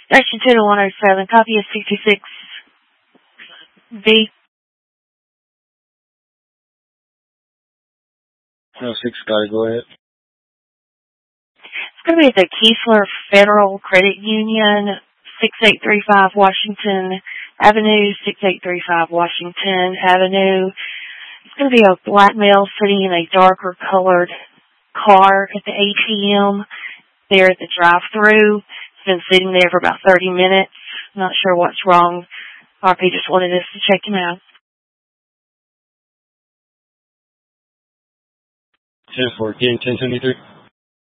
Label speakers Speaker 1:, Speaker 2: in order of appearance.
Speaker 1: Section 20107, copy of 66B.
Speaker 2: No, 6, gotta go ahead.
Speaker 1: It's going to be at the Keesler Federal Credit Union, 6835 Washington Avenue, 6835 Washington Avenue. It's going to be a black male sitting in a darker colored car at the ATM there at the drive-thru. It's been sitting there for about 30 minutes. Not sure what's wrong. RP just wanted us to check him out.
Speaker 2: 10-4, 10-23.